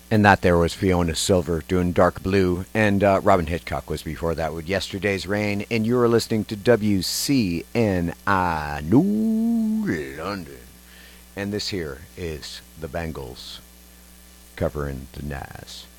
And that there was Fiona Silver doing Dark Blue, and Robin Hitchcock was before that with Yesterday's Rain, and you are listening to WCNI New London. And this here is the Bengals covering the Nas.